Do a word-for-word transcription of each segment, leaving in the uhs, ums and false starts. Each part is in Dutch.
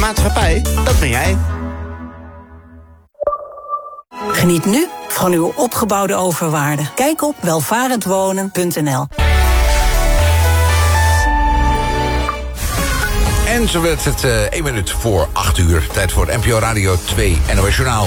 maatschappij, dat ben jij. Geniet nu van uw opgebouwde overwaarde. Kijk op welvarendwonen punt n l. En zo werd het uh, één minuut voor acht uur. Tijd voor het N P O Radio twee N O S Journaal.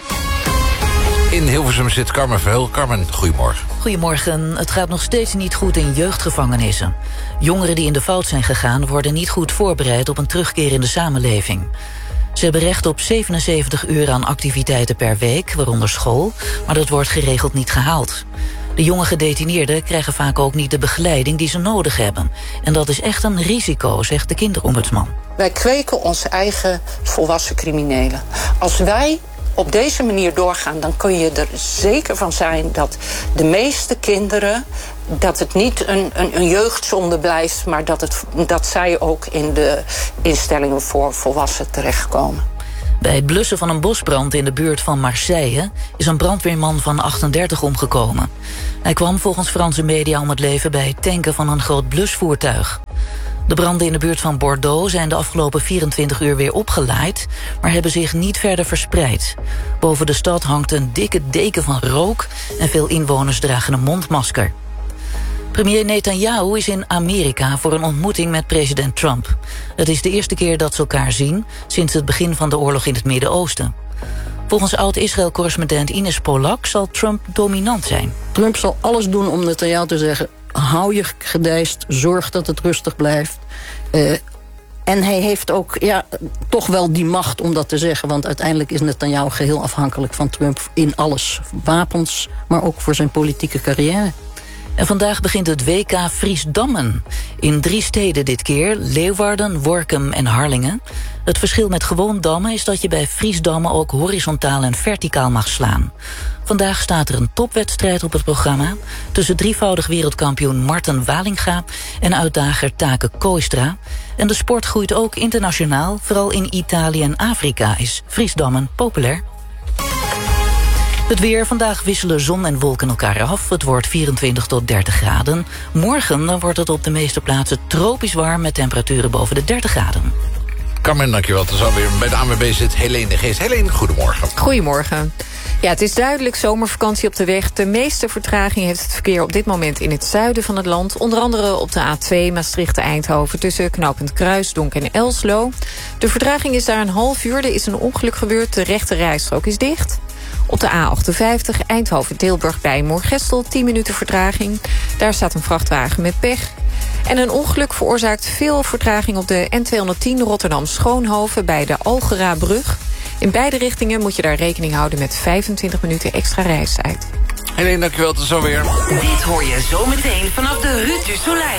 In Hilversum zit Carmen Verheul. Carmen, goedemorgen. Goedemorgen. Het gaat nog steeds niet goed in jeugdgevangenissen. Jongeren die in de fout zijn gegaan worden niet goed voorbereid op een terugkeer in de samenleving. Ze hebben recht op zevenenzeventig uur aan activiteiten per week, waaronder school, maar dat wordt geregeld niet gehaald. De jonge gedetineerden krijgen vaak ook niet de begeleiding die ze nodig hebben. En dat is echt een risico, zegt de kinderombudsman. Wij kweken onze eigen volwassen criminelen. Als wij op deze manier doorgaan, dan kun je er zeker van zijn dat de meeste kinderen, dat het niet een, een, een jeugdzonde blijft, maar dat, het, dat zij ook in de instellingen voor volwassenen terechtkomen. Bij het blussen van een bosbrand in de buurt van Marseille is een brandweerman van achtendertig omgekomen. Hij kwam volgens Franse media om het leven bij het tanken van een groot blusvoertuig. De branden in de buurt van Bordeaux zijn de afgelopen vierentwintig uur weer opgelaaid, maar hebben zich niet verder verspreid. Boven de stad hangt een dikke deken van rook en veel inwoners dragen een mondmasker. Premier Netanyahu is in Amerika voor een ontmoeting met president Trump. Het is de eerste keer dat ze elkaar zien sinds het begin van de oorlog in het Midden-Oosten. Volgens oud-Israël-correspondent Ines Polak zal Trump dominant zijn. Trump zal alles doen om Netanyahu te zeggen, hou je gedijst, zorg dat het rustig blijft. Uh, en hij heeft ook ja, toch wel die macht om dat te zeggen, want uiteindelijk is Netanyahu geheel afhankelijk van Trump in alles. Wapens, maar ook voor zijn politieke carrière. En vandaag begint het W K Friesdammen. In drie steden dit keer, Leeuwarden, Workum en Harlingen. Het verschil met gewoon dammen is dat je bij Friesdammen ook horizontaal en verticaal mag slaan. Vandaag staat er een topwedstrijd op het programma tussen drievoudig wereldkampioen Marten Walinga en uitdager Take Kooistra. En de sport groeit ook internationaal, vooral in Italië en Afrika is Friesdammen populair. Het weer. Vandaag wisselen zon en wolken elkaar af. Het wordt vierentwintig tot dertig graden. Morgen dan wordt het op de meeste plaatsen tropisch warm met temperaturen boven de dertig graden. Carmen, dankjewel. Het is alweer bij de A N W B zit Helene de Geest. Helene, goedemorgen. Goedemorgen. Ja, het is duidelijk zomervakantie op de weg. De meeste vertraging heeft het verkeer op dit moment in het zuiden van het land. Onder andere op de A twee Maastricht-Eindhoven tussen knooppunt Kruisdonk en Elslo. De vertraging is daar een half uur. Er is een ongeluk gebeurd. De rechte rijstrook is dicht. Op de A achtenvijftig Eindhoven-Tilburg bij Moergestel tien minuten vertraging. Daar staat een vrachtwagen met pech. En een ongeluk veroorzaakt veel vertraging op de N tweehonderdtien Rotterdam-Schoonhoven bij de Algerabrug. In beide richtingen moet je daar rekening houden met vijfentwintig minuten extra reistijd. Helene, dankjewel. Tot zo weer. Dit hoor je zometeen vanaf de Rue du Soleil.